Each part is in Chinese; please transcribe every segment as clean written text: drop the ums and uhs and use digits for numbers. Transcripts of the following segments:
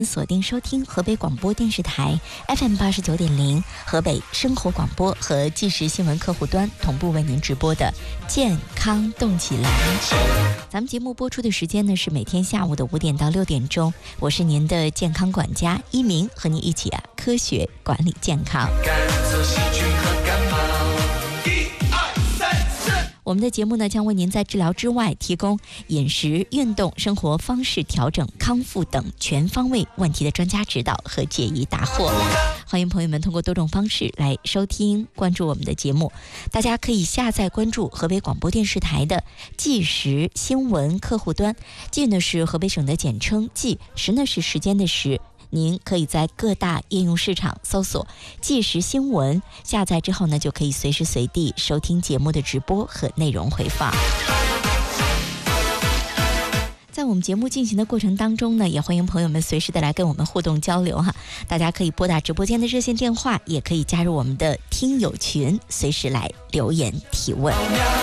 锁定收听河北广播电视台 FM89.0 河北生活广播和即时新闻客户端同步为您直播的健康动起来。咱们节目播出的时间呢是每天下午的5点到6点钟，我是您的健康管家一鸣，和您一起科学管理健康。我们的节目呢，将为您在治疗之外提供饮食、运动、生活方式调整、康复等全方位问题的专家指导和解疑答惑。欢迎朋友们通过多种方式来收听、关注我们的节目。大家可以下载关注河北广播电视台的即时新闻客户端，即呢是河北省的简称，即时呢是时间的时。您可以在各大应用市场搜索即时新闻，下载之后呢，就可以随时随地收听节目的直播和内容回放。在我们节目进行的过程当中呢，也欢迎朋友们随时的来跟我们互动交流哈。大家可以拨打直播间的热线电话，也可以加入我们的听友群，随时来留言提问。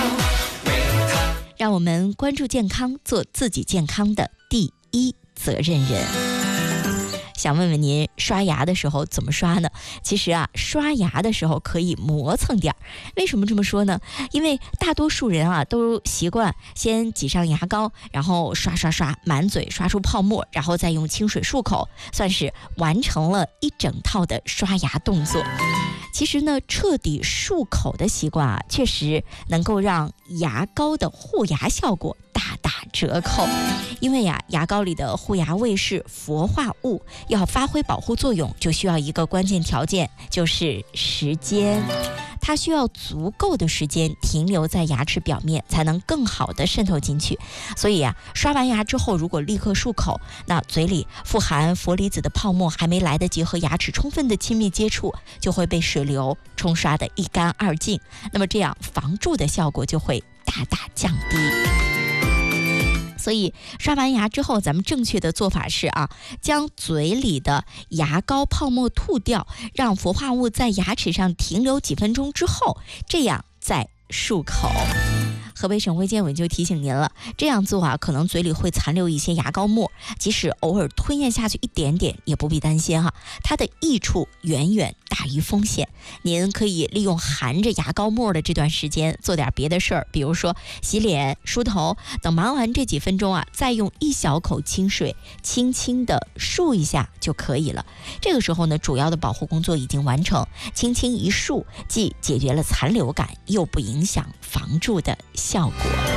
让我们关注健康，做自己健康的第一责任人。想问问您，刷牙的时候怎么刷呢？其实刷牙的时候可以磨蹭点儿。为什么这么说呢？因为大多数人都习惯先挤上牙膏，然后刷满嘴刷出泡沫，然后再用清水漱口，算是完成了一整套的刷牙动作。其实呢，彻底漱口的习惯确实能够让牙膏的护牙效果大打折扣。因为牙膏里的护牙卫士氟化物要发挥保护作用，就需要一个关键条件，就是时间。它需要足够的时间停留在牙齿表面，才能更好的渗透进去。所以刷完牙之后，如果立刻漱口，那嘴里富含氟离子的泡沫还没来得及和牙齿充分的亲密接触，就会被水流冲刷得一干二净。那么这样防蛀的效果就会大大降低。所以刷完牙之后，咱们正确的做法是将嘴里的牙膏泡沫吐掉，让氟化物在牙齿上停留几分钟之后，这样再漱口。河北省卫健委就提醒您了，这样做可能嘴里会残留一些牙膏沫，即使偶尔吞咽下去一点点，也不必担心它的益处远远大于风险。您可以利用含着牙膏沫的这段时间做点别的事儿，比如说洗脸、梳头，等忙完这几分钟再用一小口清水轻轻的漱一下就可以了。这个时候呢，主要的保护工作已经完成，轻轻一漱，既解决了残留感，又不影响防蛀的效果。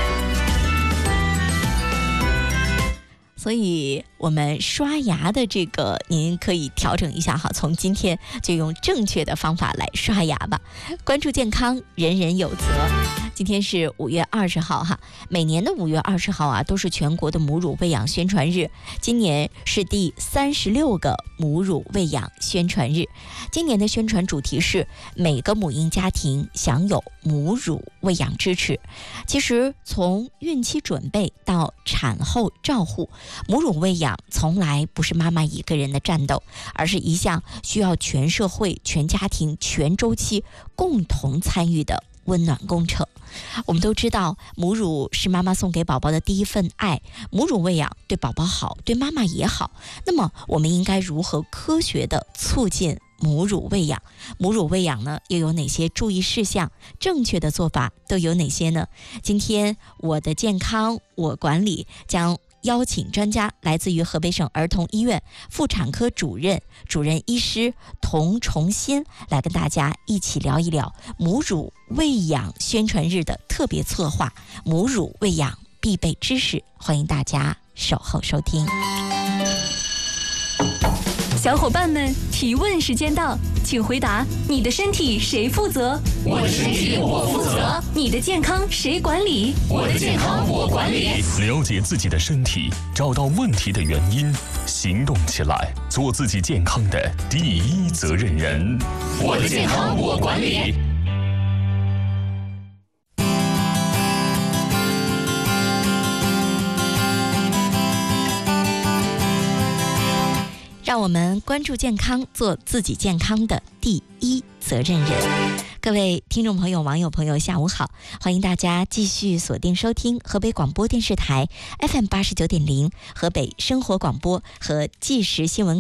所以我们刷牙的这个您可以调整一下从今天就用正确的方法来刷牙吧。关注健康，人人有责。今天是5月20号每年的5月20号都是全国的母乳喂养宣传日，今年是第36个母乳喂养宣传日。今年的宣传主题是每个母婴家庭享有母乳喂养支持。其实从孕期准备到产后照护，母乳喂养从来不是妈妈一个人的战斗，而是一项需要全社会、全家庭、全周期共同参与的温暖工程。我们都知道，母乳是妈妈送给宝宝的第一份爱，母乳喂养对宝宝好，对妈妈也好。那么我们应该如何科学的促进母乳喂养？母乳喂养呢，又有哪些注意事项？正确的做法都有哪些呢？今天我的健康我管理将邀请专家，来自于河北省儿童医院妇产科主任医师童崇新，来跟大家一起聊一聊母乳喂养宣传日的特别策划，母乳喂养必备知识。欢迎大家守候收听。 小伙伴们，提问时间到，请回答：你的身体谁负责？ 我的身体我负责。 你的健康谁管理？ 我的健康我管理。 了解自己的身体，找到问题的原因，行动起来，做自己健康的第一责任人。 我的健康我管理。 让我们关注健康，做自己健康的第一责任人。 各位听众朋友、网友朋友，下午好！欢迎大家继续锁定收听河北广播电视台 FM 89.0、河北生活广播和纪实新闻